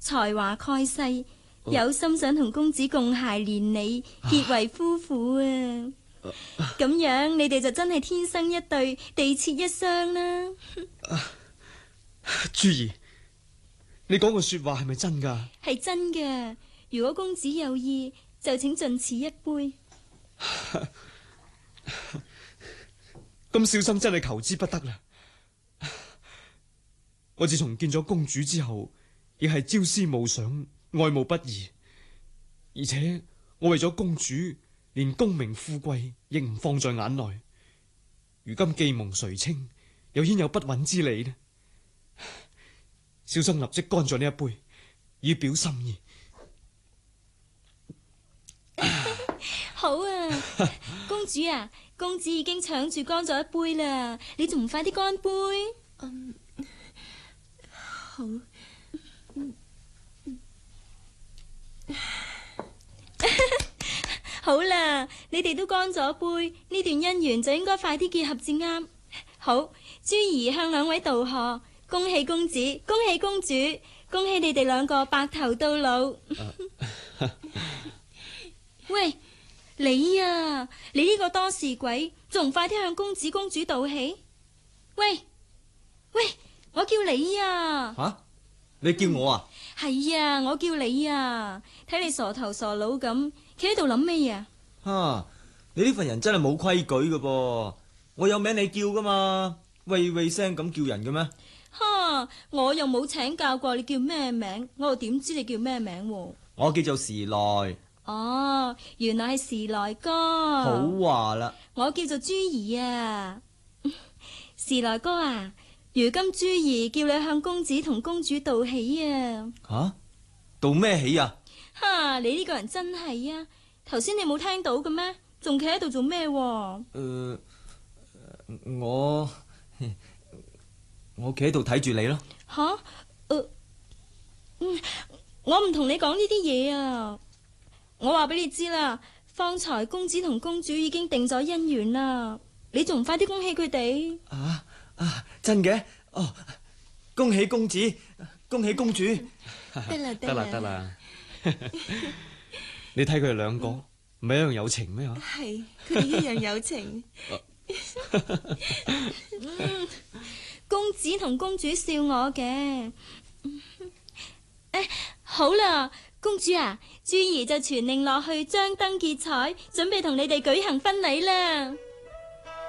才華蓋世，有心想同公子共諧連理，結為夫婦啊！咁樣你哋就真係天生一對，地設一雙啦！ 珠兒，你講嘅說話係咪真噶？ 係真嘅，如果公子有意，就請盡此一杯。 咁小生真係求之不得啦！我自從見咗公主之後，亦係朝思暮想，愛慕不已。而且我為咗公主，連功名富貴亦唔放在眼內。如今既蒙垂青，又焉有不允之理呢？小生立即乾咗呢一杯，以表心意。 好啊，公主啊，公子已經搶住乾咗一杯啦，你仲唔快啲乾杯？ 好。 好啦，你哋都乾咗杯，呢段姻緣就應該快啲結合至啱。好，珠兒向兩位道賀，恭喜公子，恭喜公主，恭喜你哋兩個白頭到老。喂，你啊，你呢個多事鬼，仲唔快啲向公子公主道喜？喂，我叫你啊！ 吓？你叫我啊？ 係啊，我叫你啊！睇你傻頭傻腦咁，企喺度諗咩嘢？ 你呢份人真係冇規矩噶噃！我有名你叫噶嘛？喂喂聲咁叫人嘅咩？ 我又冇請教過你叫咩名，我又點知你叫咩名？ 我叫做時來。 哦，原來係時來哥。 好話啦， 我叫做珠兒啊。時來哥啊，如今珠兒叫你向公子同公主道喜啊。 道咩喜啊？ 你呢個人真係啊！頭先你冇聽到嘅咩？仲企喺度做咩？ 我企喺度睇住你咯。 我唔同你講呢啲嘢啊！我話俾你知啦，方才公子同公主已經定咗姻緣啦，你仲唔快啲恭喜佢哋？ 真嘅？哦，恭喜公子，恭喜公主。 得啦。 你睇佢哋兩個，唔係一樣有情咩？ 係，佢哋一樣有情。 公子同公主笑我嘅。好啦，公主啊，珠兒就傳令落去張燈結彩，準備同你哋舉行婚禮啦。